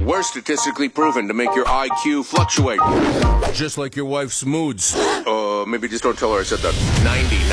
We're statistically proven to make your IQ fluctuate. Just like your wife's moods. Maybe just don't tell her I said that. 99